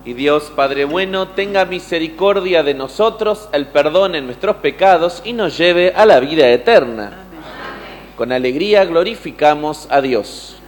Y Dios, Padre bueno, tenga misericordia de nosotros, Él perdone nuestros pecados y nos lleve a la vida eterna. Amén. Con alegría glorificamos a Dios.